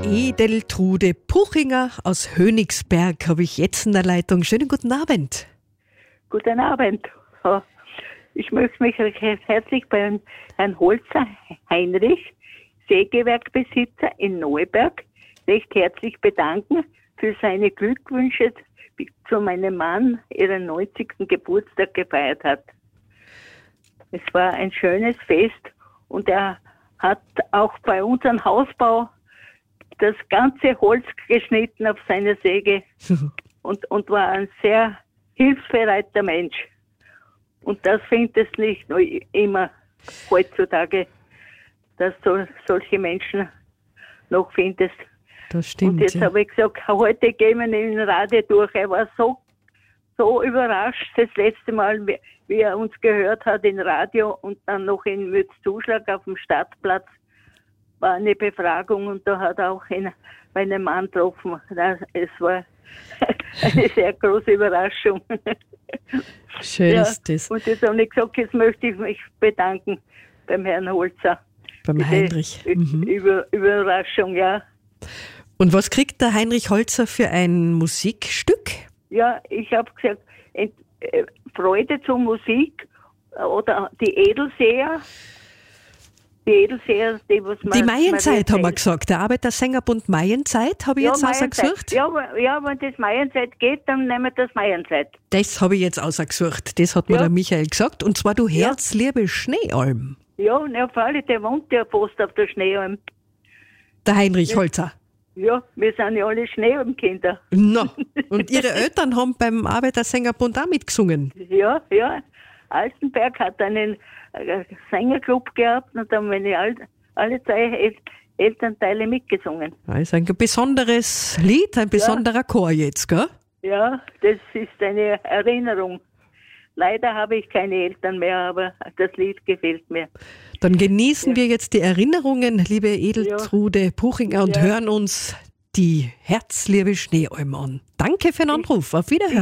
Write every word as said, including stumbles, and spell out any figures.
Edeltrude Puchinger aus Hönigsberg habe ich jetzt in der Leitung. Schönen guten Abend. Guten Abend. Ich möchte mich recht herzlich beim Herrn Holzer Heinrich, Sägewerkbesitzer in Neuberg, recht herzlich bedanken für seine Glückwünsche zu meinem Mann, ihren neunzigsten Geburtstag gefeiert hat. Es war ein schönes Fest und er hat auch bei unserem Hausbau das ganze Holz geschnitten auf seiner Säge und, und war ein sehr hilfsbereiter Mensch. Und das findest du nicht nur immer heutzutage, dass du solche Menschen noch findest. Das stimmt. Und jetzt ja. habe ich gesagt, heute gehen wir in den Radio durch. Er war so, so überrascht das letzte Mal, wie, wie er uns gehört hat im Radio und dann noch in Mützzuschlag auf dem Stadtplatz war eine Befragung und da hat er auch einen, meinen Mann getroffen. Es war eine sehr große Überraschung. Schön ja, ist das. Und jetzt habe ich gesagt, jetzt möchte ich mich bedanken beim Herrn Holzer. Beim Diese Heinrich. Mhm. Über, Überraschung, ja. Und was kriegt der Heinrich Holzer für ein Musikstück? Ja, ich habe gesagt, ent, äh, Freude zur Musik oder die Edelseher. Die Edelseher, die was man... Die Maienzeit haben wir gesagt, der Arbeitersängerbund Maienzeit, habe ich ja, jetzt ausgesucht. Ja, ja, wenn das Maienzeit geht, dann nehmen wir das Maienzeit. Das habe ich jetzt ausgesucht, das hat mir ja. der Michael gesagt. Und zwar, du Ja. Herzliebe Schneealm. Ja, und auf alle, der wohnt ja fast auf der Schneealm. Der Heinrich Holzer. Ja, wir sind ja alle Schneealmkinder. No. Und ihre Eltern haben beim Arbeitersängerbund auch mitgesungen. Ja, ja. Altenberg hat einen äh, Sängerclub gehabt und da haben meine all, alle zwei El Elternteile mitgesungen. Das ist ein besonderes Lied, ein besonderer Chor jetzt, gell? Ja, das ist eine Erinnerung. Leider habe ich keine Eltern mehr, aber das Lied gefällt mir. Dann genießen Ja. wir jetzt die Erinnerungen, liebe Edeltrude Puchinger, und Ja. hören uns die Herzliebe Schneealm an. Danke für den Anruf. Auf Wiederhören.